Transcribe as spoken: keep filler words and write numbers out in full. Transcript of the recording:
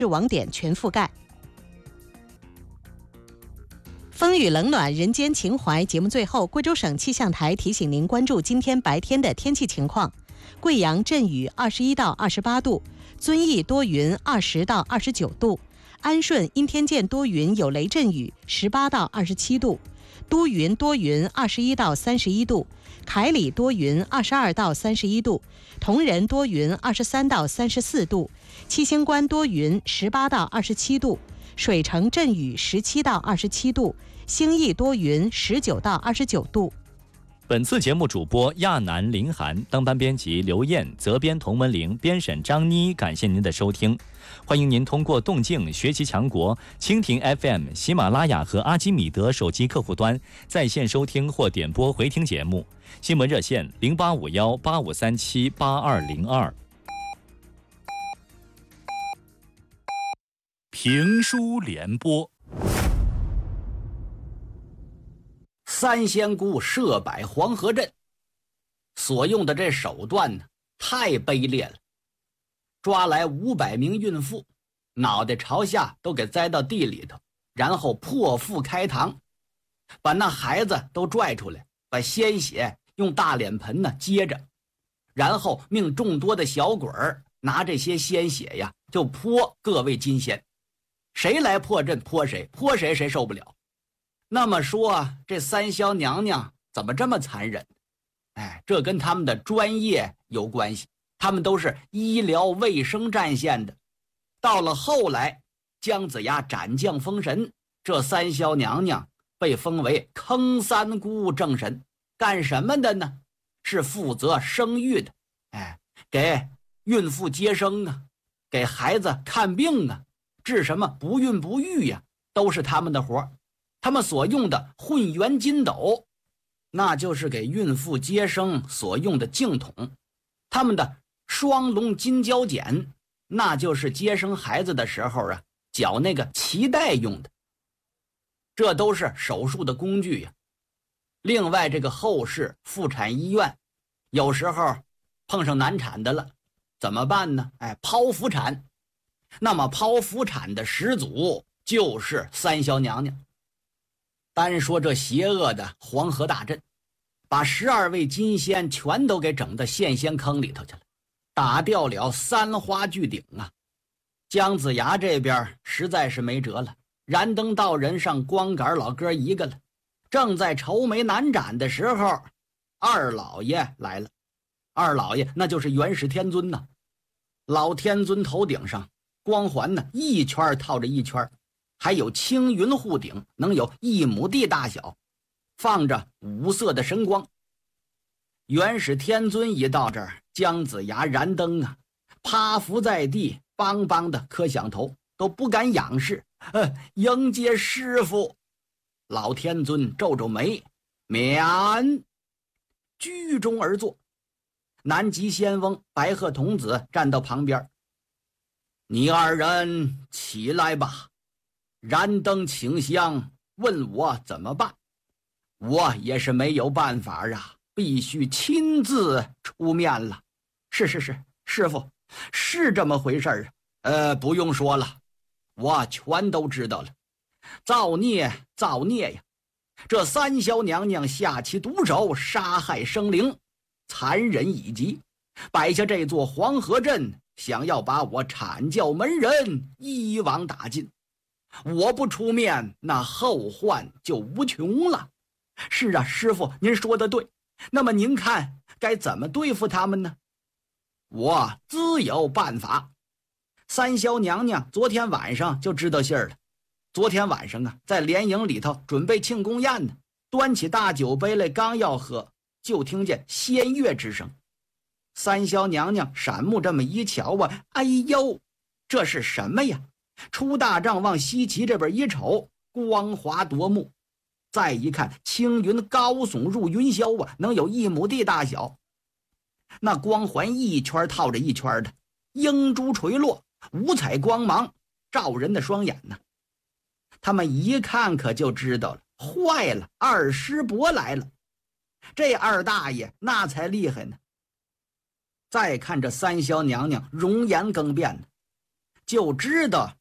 网点全覆盖。风雨冷暖，人间情怀。节目最后，贵州省气象台提醒您关注今天白天的天气情况。贵阳阵雨二十一到二十八度，遵义多云二十到二十九度，安顺阴天见多云有雷阵雨十八到二十七度，都匀多云二十一到三十一度，凯里多云二十二到三十一度，铜仁多云二十三到三十四度，七星关多云十八到二十七度，水城阵雨十七到二十七度，兴义多云十九到二十九度。 本次节目主播亚楠、林涵，当班编辑刘艳，责编童文玲，编审张妮。感谢您的收听，欢迎您通过动静、学习强国、蜻蜓 F M、喜马拉雅和阿基米德手机客户端在线收听或点播回听节目。新闻热线零八五幺八五三七八二零二。评书联播。 三仙姑设摆黄河阵，所用的这手段呢，太卑劣了。抓来五百名孕妇，脑袋朝下都给栽到地里头，然后破腹开膛，把那孩子都拽出来，把鲜血用大脸盆呢接着，然后命众多的小鬼儿拿这些鲜血呀，就泼各位金仙，谁来破阵泼谁，泼谁谁受不了。那么说啊，这三霄娘娘怎么这么残忍？哎，这跟他们的专业有关系，他们都是医疗卫生战线的。到了后来，姜子牙斩将封神，这三霄娘娘被封为坑三姑正神，干什么的呢？是负责生育的，哎，给孕妇接生啊，给孩子看病啊，治什么不孕不育呀、啊，都是他们的活。他们所用的混元金斗，那就是给孕妇接生所用的净筒；他们的双龙金胶剪，那就是接生孩子的时候啊，绞那个脐带用的。这都是手术的工具呀。另外，这个后世妇产医院，有时候碰上难产的了，怎么办呢？哎，剖腹产。那么剖腹产的始祖就是三霄娘娘。单说这邪恶的黄河大阵，把十二位金仙全都给整到陷仙坑里头去了，打掉了三花聚顶啊！姜子牙这边实在是没辙了，燃灯道人上光杆老哥一个了。正在愁眉难展的时候，二老爷来了。二老爷那就是元始天尊呐，老天尊头顶上光环呢一圈套着一圈，还有青云护顶，能有一亩地大小，放着五色的神光。元始天尊一到这儿，姜子牙燃灯啊，趴伏在地，梆梆的磕响头，都不敢仰视，呃，迎接师傅。老天尊皱皱眉，免，居中而坐。南极仙翁白鹤童子站到旁边，你二人起来吧，燃灯请香，问我怎么办？我也是没有办法啊，必须亲自出面了。是是是，师傅，是这么回事啊。呃，不用说了，我全都知道了。造孽造孽呀！这三霄娘娘下其毒手，杀害生灵，残忍以极，摆下这座黄河阵，想要把我阐教门人一网打尽。我不出面，那后患就无穷了。是啊，师傅，您说的对。那么您看该怎么对付他们呢？我自有办法。三霄娘娘昨天晚上就知道信儿了。昨天晚上啊，在联营里头准备庆功宴呢，端起大酒杯来，刚要喝，就听见仙乐之声。三霄娘娘闪目这么一瞧啊，哎呦，这是什么呀？出大帐往西岐这边一瞅，光华夺目。再一看，青云高耸入云霄啊，能有一亩地大小。那光环一圈套着一圈的，英珠垂落，五彩光芒照人的双眼呢。他们一看可就知道了，坏了，二师伯来了。这二大爷那才厉害呢。再看这三霄娘娘容颜更变呢， 就知道